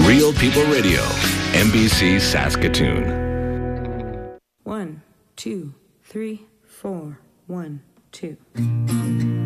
Real People Radio, MBC Saskatoon. 1, 2, 3, 4. 1, 2.